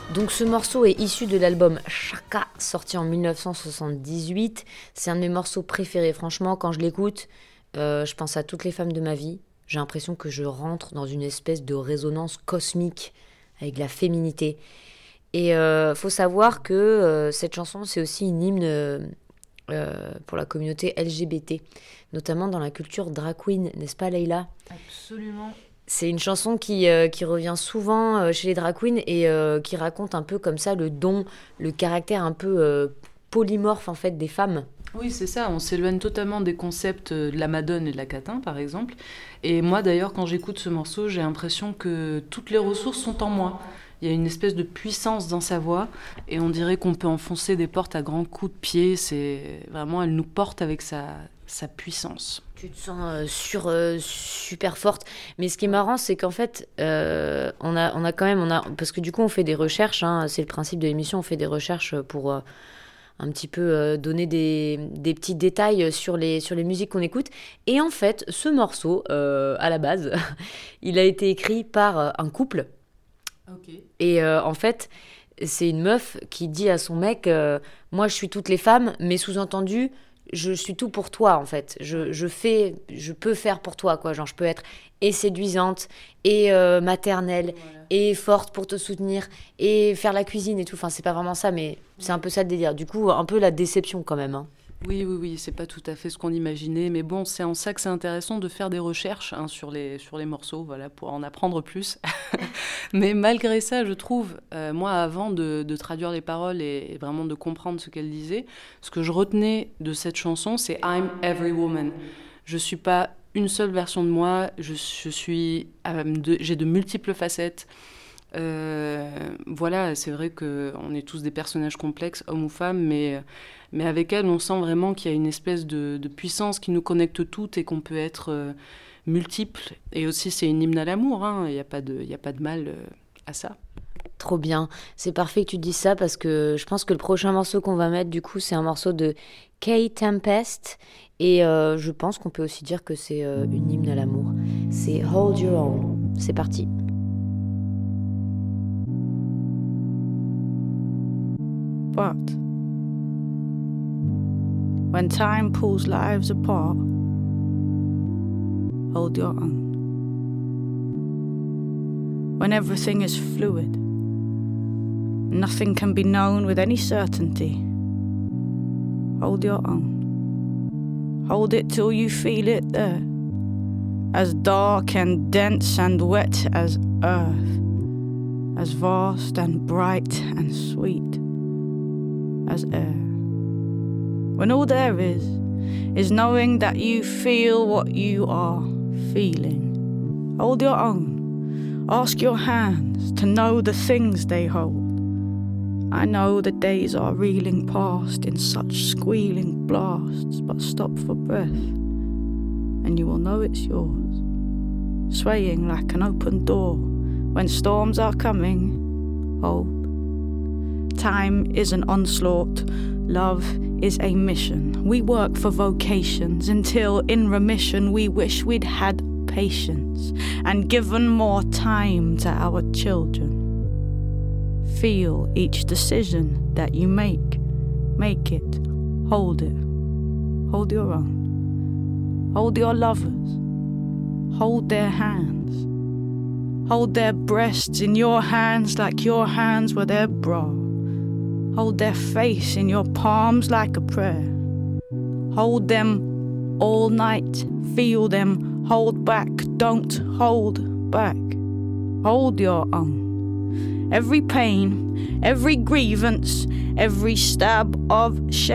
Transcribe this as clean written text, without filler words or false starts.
Donc ce morceau est issu de l'album Chaka, sorti en 1978. C'est un de mes morceaux préférés. Franchement, quand je l'écoute, je pense à toutes les femmes de ma vie. J'ai l'impression que je rentre dans une espèce de résonance cosmique avec la féminité. Et faut savoir que cette chanson, c'est aussi une hymne pour la communauté LGBT, notamment dans la culture drag queen, n'est-ce pas Leïla ? Absolument. C'est une chanson qui revient souvent chez les drag queens et qui raconte un peu comme ça le caractère un peu polymorphe en fait des femmes. Oui, c'est ça, on s'éloigne totalement des concepts de la Madone et de la Catin, par exemple. Et moi, d'ailleurs, quand j'écoute ce morceau, j'ai l'impression que toutes les ressources sont en moi. Il y a une espèce de puissance dans sa voix, et on dirait qu'on peut enfoncer des portes à grands coups de pied. C'est vraiment, elle nous porte avec sa puissance. Tu te sens super forte. Mais ce qui est marrant, c'est qu'en fait, on a quand même... parce que du coup, on fait des recherches, hein, c'est le principe de l'émission, on fait des recherches pour... un petit peu donner des petits détails sur les musiques qu'on écoute. Et en fait, ce morceau, à la base, il a été écrit par un couple. Okay. Et en fait, c'est une meuf qui dit à son mec moi, je suis toutes les femmes, mais sous-entendu, je suis tout pour toi, en fait. Je peux faire pour toi, quoi. Genre, je peux être et séduisante, et maternelle, voilà. Et forte pour te soutenir, et faire la cuisine et tout. Enfin, c'est pas vraiment ça, mais c'est un peu ça le délire. Du coup, un peu la déception quand même. Hein. Oui, c'est pas tout à fait ce qu'on imaginait, mais bon, c'est en ça que c'est intéressant de faire des recherches sur les morceaux, voilà, pour en apprendre plus. Mais malgré ça, je trouve, moi, avant de traduire les paroles et vraiment de comprendre ce qu'elle disait, ce que je retenais de cette chanson, c'est « I'm every woman ». Je suis pas une seule version de moi, j'ai de multiples facettes. Voilà, c'est vrai qu'on est tous des personnages complexes, hommes ou femmes, mais avec elle, on sent vraiment qu'il y a une espèce de puissance qui nous connecte toutes et qu'on peut être multiples. Et aussi, c'est une hymne à l'amour, hein. Il n'y a pas de mal à ça. Trop bien. C'est parfait que tu dises ça parce que je pense que le prochain morceau qu'on va mettre, du coup, c'est un morceau de Kay Tempest. Et je pense qu'on peut aussi dire que c'est une hymne à l'amour. C'est Hold Your Own. C'est parti. But when time pulls lives apart, hold your own. When everything is fluid, nothing can be known with any certainty, hold your own. Hold it till you feel it there, as dark and dense and wet as earth, as vast and bright and sweet as air. When all there is knowing that you feel what you are feeling. Hold your own. Ask your hands to know the things they hold. I know the days are reeling past in such squealing blasts, but stop for breath, and you will know it's yours, swaying like an open door when storms are coming. Hold. Time is an onslaught, love is a mission. We work for vocations until in remission we wish we'd had patience and given more time to our children. Feel each decision that you make. Make it. Hold it. Hold your own. Hold your lovers. Hold their hands. Hold their breasts in your hands like your hands were their bra. Hold their face in your palms like a prayer. Hold them all night. Feel them. Hold back. Don't hold back. Hold your own. Every pain, every grievance, every stab of shame.